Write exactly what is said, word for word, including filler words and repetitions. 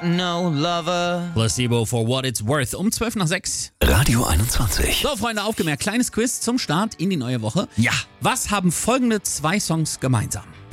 no lover. Placebo for what it's worth um zwölf nach sechs. Radio einundzwanzig. So, Freunde, aufgemerkt. Kleines Quiz zum Start in die neue Woche. Ja. Was haben folgende zwei Songs gemeinsam?